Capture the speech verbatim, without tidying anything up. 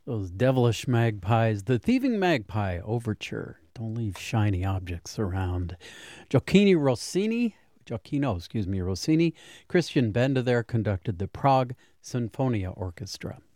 Those devilish magpies, the Thieving Magpie Overture. Don't leave shiny objects around. Gioacchino Rossini, Gioacchino, excuse me, Rossini, Christian Benda there conducted the Prague Sinfonia Orchestra.